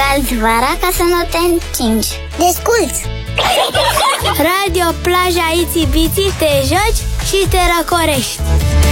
calzi vara ca să nu te încingi. Desculți! Radio Plaja Iti Biti, te joci și te răcorești.